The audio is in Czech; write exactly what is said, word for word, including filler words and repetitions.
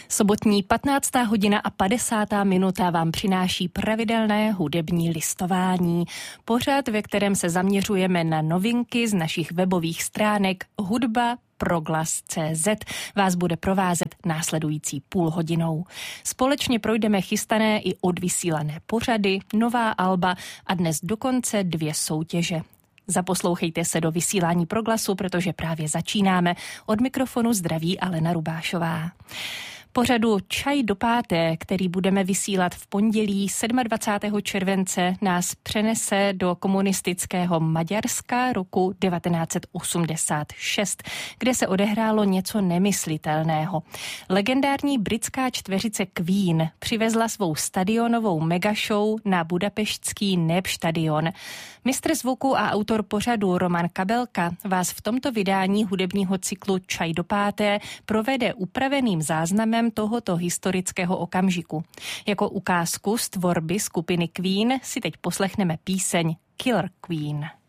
Sobotní patnáctá hodina a padesátá minuta vám přináší pravidelné hudební listování. Pořad, ve kterém se zaměřujeme na novinky z našich webových stránek hudba proglas tečka cé zet vás bude provázet následující půl hodinou. Společně projdeme chystané i odvysílané pořady, nová alba a dnes dokonce dvě soutěže. Zaposlouchejte se do vysílání Proglasu, protože právě začínáme. Od mikrofonu zdraví Alena Rubášová. Pořadu Čaj do páté, který budeme vysílat v pondělí dvacátého sedmého července, nás přenese do komunistického Maďarska roku devatenáct set osmdesát šest, kde se odehrálo něco nemyslitelného. Legendární britská čtveřice Queen přivezla svou stadionovou megashow na budapeštský Népstadion. Mistr zvuku a autor pořadu Roman Kabelka vás v tomto vydání hudebního cyklu Čaj do páté provede upraveným záznamem tohoto historického okamžiku. Jako ukázku z tvorby skupiny Queen si teď poslechneme píseň Killer Queen.